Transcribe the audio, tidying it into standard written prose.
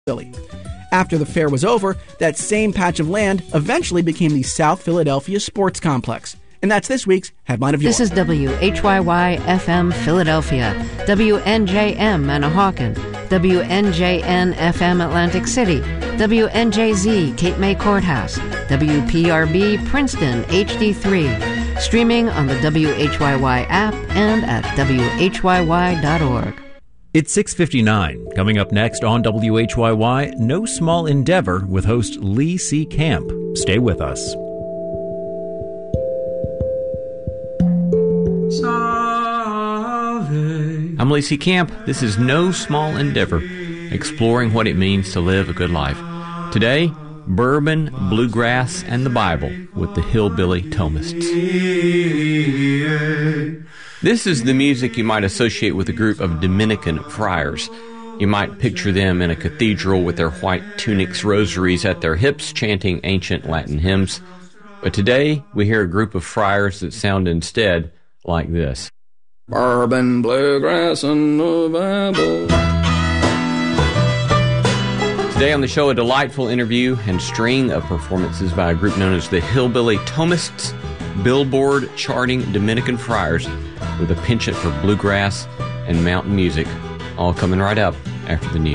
Philly. After the fair was over, that same patch of land eventually became the South Philadelphia Sports Complex. And that's this week's Headline of Yore. This is WHYY-FM Philadelphia, WNJM Manahawkin, WNJN-FM Atlantic City, WNJZ Cape May Courthouse, WPRB Princeton HD3, streaming on the WHYY app and at WHYY.org. It's 6:59. Coming up next on WHYY, No Small Endeavor with host Lee C. Camp. Stay with us. I'm Lee C. Camp. This is No Small Endeavor, exploring what it means to live a good life. Today, bourbon, bluegrass, and the Bible with the Hillbilly Thomists. This is the music you might associate with a group of Dominican friars. You might picture them in a cathedral with their white tunics, rosaries at their hips, chanting ancient Latin hymns. But today, we hear a group of friars that sound instead like this. Bourbon, bluegrass, and the Bible. Today on the show, a delightful interview and string of performances by a group known as the Hillbilly Thomists, Billboard charting Dominican friars with a penchant for bluegrass and mountain music, all coming right up after the news.